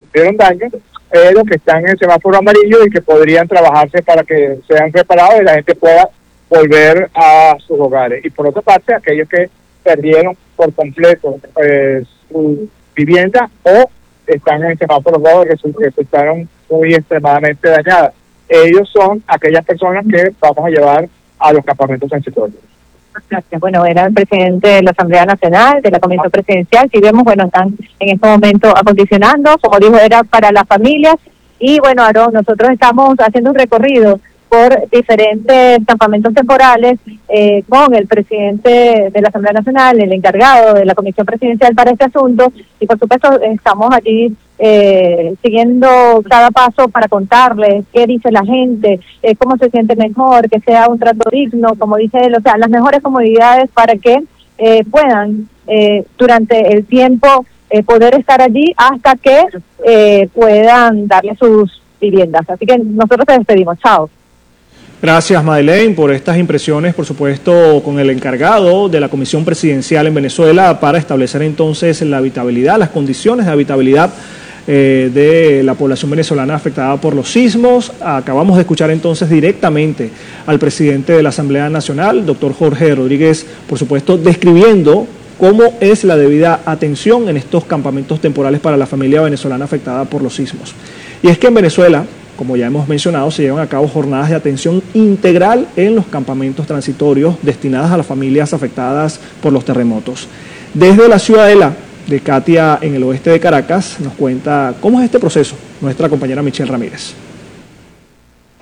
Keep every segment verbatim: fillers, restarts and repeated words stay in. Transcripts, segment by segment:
sufrieron daño, pero que están en el semáforo amarillo y que podrían trabajarse para que sean reparados y la gente pueda volver a sus hogares. Y por otra parte, aquellos que perdieron por completo eh, su vivienda o están en el semáforo rojo que resultaron muy extremadamente dañadas. Ellos son aquellas personas que vamos a llevar a los campamentos transitorios. Gracias. Bueno, era el presidente de la Asamblea Nacional, de la Comisión Presidencial. Si vemos, bueno, están en este momento acondicionando, como dijo, era para las familias. Y bueno, Aarón, nosotros estamos haciendo un recorrido por diferentes campamentos temporales eh, con el presidente de la Asamblea Nacional, el encargado de la Comisión Presidencial para este asunto, y por supuesto estamos allí eh, siguiendo cada paso para contarles qué dice la gente, eh, cómo se siente mejor, que sea un trato digno, como dice él, o sea, las mejores comodidades para que eh, puedan eh, durante el tiempo eh, poder estar allí hasta que eh, puedan darle sus viviendas. Así que nosotros te despedimos. Chao. Gracias, Madeleine, por estas impresiones, por supuesto, con el encargado de la Comisión Presidencial en Venezuela para establecer entonces la habitabilidad, las condiciones de habitabilidad eh, de la población venezolana afectada por los sismos. Acabamos de escuchar entonces directamente al presidente de la Asamblea Nacional, doctor Jorge Rodríguez, por supuesto, describiendo cómo es la debida atención en estos campamentos temporales para la familia venezolana afectada por los sismos. Y es que en Venezuela, como ya hemos mencionado, se llevan a cabo jornadas de atención integral en los campamentos transitorios destinadas a las familias afectadas por los terremotos. Desde la Ciudadela de Catia, en el oeste de Caracas, nos cuenta cómo es este proceso nuestra compañera Michelle Ramírez.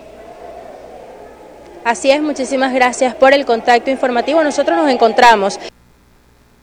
Así es, muchísimas gracias por el contacto informativo. Nosotros nos encontramos